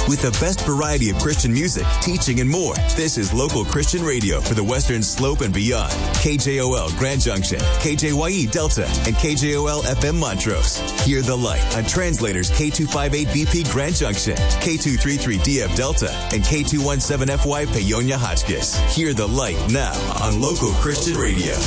with the best variety of Christian music, teaching, and more. This is local Christian radio for the Western Slope and beyond. KJOL Grand Junction, KJYE Delta, and KJOL FM Montrose. Hear the light on translators K258BP Grand Junction, K233DF Delta, and K217FY Paonia Hotchkiss. Hear the light now on local Christian radio.